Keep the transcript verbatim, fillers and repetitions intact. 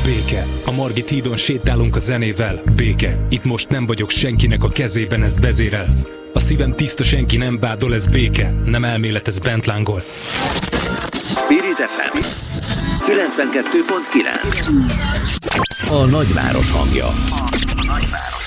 Béke. A Margit hídon sétálunk a zenével. Béke. Itt most nem vagyok senkinek a kezében, ez vezérel. A szívem tiszta, senki nem vádol, ez béke. Nem elmélet, ez bent lángol. Spirit ef em kilencvenkettő pont kilenc. A nagyváros hangja. A nagyváros.